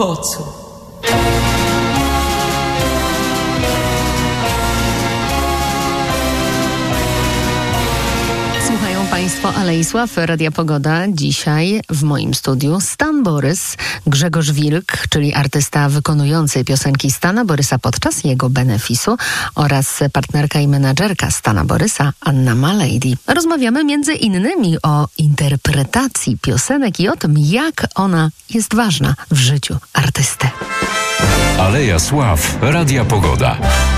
Po co? Słuchają Państwo Alejsław, Radia Pogoda. Dzisiaj w moim studiu Stan Borys, Grzegorz Wilk, czyli artysta wykonujący piosenki Stana Borysa podczas jego benefisu, oraz partnerka i menadżerka Stana Borysa, Anna Malady. Rozmawiamy między innymi o interpretacji piosenek i o tym, jak ona jest ważna w życiu artysty. Aleja Sław, Radia Pogoda.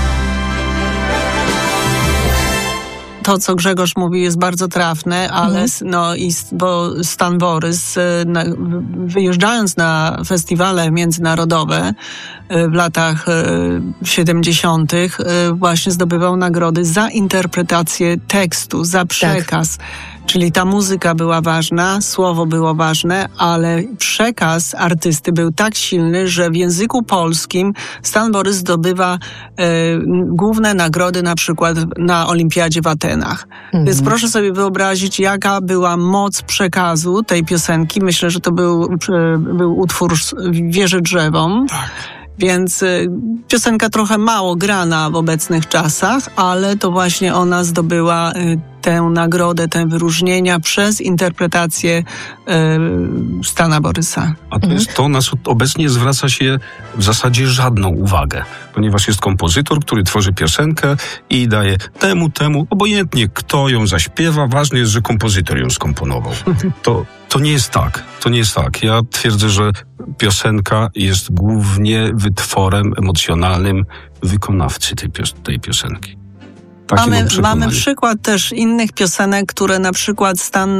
To, co Grzegorz mówi, jest bardzo trafne, ale bo Stan Borys, wyjeżdżając na festiwale międzynarodowe w latach 70. właśnie zdobywał nagrody za interpretację tekstu, za przekaz. Tak. Czyli ta muzyka była ważna, słowo było ważne, ale przekaz artysty był tak silny, że w języku polskim Stan Borys zdobywa główne nagrody na przykład na Olimpiadzie w Atenach. Więc proszę sobie wyobrazić, jaka była moc przekazu tej piosenki. Myślę, że to był utwór Wierzę drzewom. Tak. Więc piosenka trochę mało grana w obecnych czasach, ale to właśnie ona zdobyła tę nagrodę, te wyróżnienia przez interpretację Stana Borysa. A to jest to, na co obecnie zwraca się w zasadzie żadną uwagę, ponieważ jest kompozytor, który tworzy piosenkę i daje temu, obojętnie kto ją zaśpiewa, ważne jest, że kompozytor ją skomponował. To nie jest tak. To nie jest tak. Ja twierdzę, że piosenka jest głównie wytworem emocjonalnym wykonawcy tej piosenki. Mamy przykład też innych piosenek, które na przykład Stan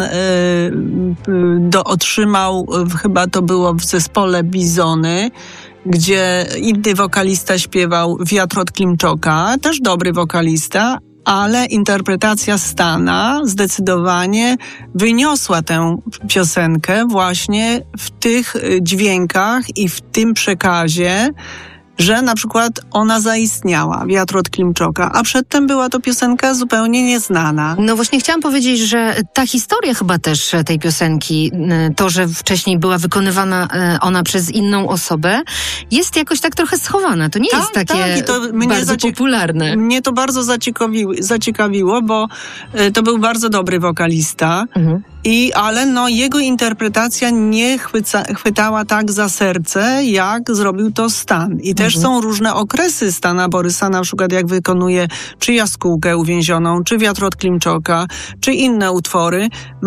otrzymał, chyba to było w zespole Bizony, gdzie inny wokalista śpiewał Wiatr od Klimczoka, też dobry wokalista, ale interpretacja Stana zdecydowanie wyniosła tę piosenkę właśnie w tych dźwiękach i w tym przekazie, że na przykład ona zaistniała, Wiatr od Klimczoka, a przedtem była to piosenka zupełnie nieznana. No właśnie chciałam powiedzieć, że ta historia chyba też tej piosenki, to, że wcześniej była wykonywana ona przez inną osobę, jest jakoś tak trochę schowana. To nie jest takie bardzo popularne. Mnie to bardzo zaciekawiło, bo to był bardzo dobry wokalista. Ale jego interpretacja nie chwytała tak za serce, jak zrobił to Stan. I też są różne okresy Stana Borysa, na przykład jak wykonuje czy Jaskółkę uwięzioną, czy Wiatr od Klimczoka, czy inne utwory.